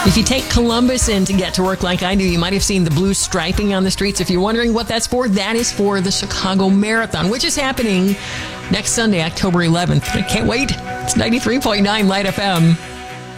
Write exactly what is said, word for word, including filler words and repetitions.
If you take Columbus in to get to work like I do, you might have seen the blue striping on the streets. If you're wondering what that's for, that is for the Chicago Marathon, which is happening next Sunday, October eleventh. I can't wait. It's ninety-three point nine Light F M.